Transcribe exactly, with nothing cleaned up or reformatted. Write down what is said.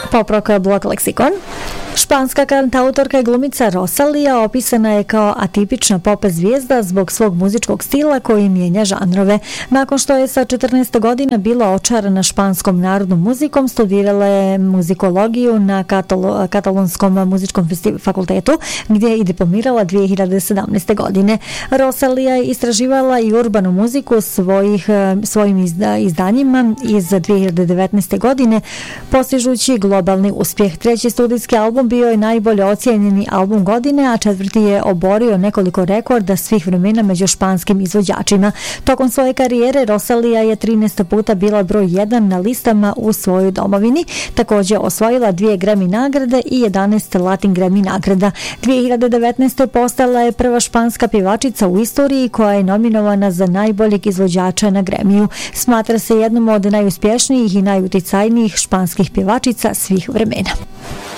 Pop rock blog leksikon. Španska kantautorka i glumica Rosalía opisana je kao atipična pop zvijezda zbog svog muzičkog stila koji mijenja žanrove. Nakon što je sa četrnaest godina bila očarana španskom narodnom muzikom, studirala je muzikologiju na Katalo- Katalonskom muzičkom fakultetu, gdje je i diplomirala dvije hiljade sedamnaeste. godine. Rosalía je istraživala i urbanu muziku svojih, svojim izdanjima iz dvije hiljade devetnaeste. godine, postižući globalni uspjeh. Treći studijski album bio je najbolje ocijenjeni album godine, a četvrti je oborio nekoliko rekorda svih vremena među španskim izvođačima. Tokom svoje karijere Rosalía je trinaest puta bila broj jedan na listama u svojoj domovini. Također osvojila dvije Grammy nagrade i jedanaest Latin Grammy nagrada. dvije hiljade devetnaeste. postala je prva španska pjevačica u istoriji koja je nominovana za najboljeg izvođača na Grammyu. Smatra se jednom od najuspješnijih i najuticajnijih španskih pjevačica svih vremena.